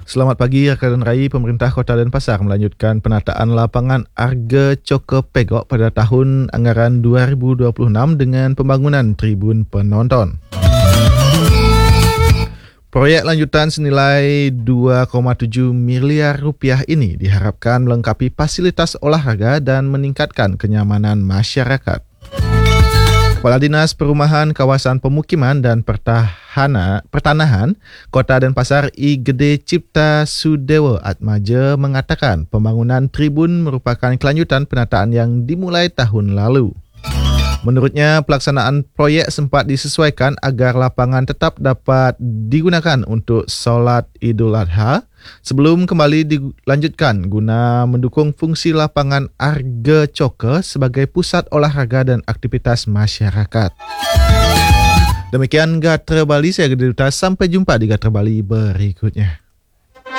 Selamat pagi, rekan Rai. Pemerintah Kota Denpasar melanjutkan penataan lapangan Arga Coke Pegok pada tahun anggaran 2026 dengan pembangunan tribun penonton. Proyek lanjutan senilai 2,7 miliar rupiah ini diharapkan melengkapi fasilitas olahraga dan meningkatkan kenyamanan masyarakat. Kepala Dinas Perumahan Kawasan Pemukiman dan Pertanahan Kota Denpasar I Gede Cipta Sudewo Atmaja mengatakan pembangunan tribun merupakan kelanjutan penataan yang dimulai tahun lalu. Menurutnya, pelaksanaan proyek sempat disesuaikan agar lapangan tetap dapat digunakan untuk solat Idul Adha sebelum kembali dilanjutkan guna mendukung fungsi lapangan Arga Coke sebagai pusat olahraga dan aktivitas masyarakat. Demikian Gatra Bali, saya Gede Duta. Sampai jumpa di Gatra Bali berikutnya.